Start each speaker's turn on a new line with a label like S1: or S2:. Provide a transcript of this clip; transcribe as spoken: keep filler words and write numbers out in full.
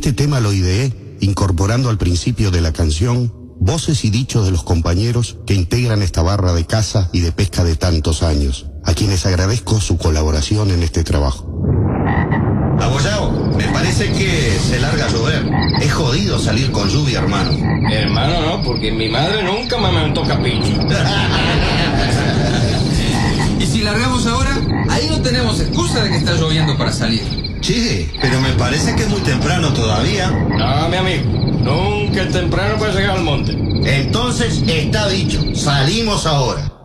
S1: Este tema lo ideé incorporando al principio de la canción voces y dichos de los compañeros que integran esta barra de caza y de pesca de tantos años, a quienes agradezco su colaboración en este trabajo.
S2: Abollao, me parece que se larga a llover. Es jodido salir con lluvia, hermano.
S3: Hermano, no, porque mi madre nunca me amamantó capicho.
S4: Y si largamos ahora, ahí no tenemos excusa de que está lloviendo para salir.
S2: Che, pero me parece que es muy temprano todavía.
S3: No, mi amigo, nunca es temprano para llegar al monte.
S2: Entonces está dicho, salimos ahora.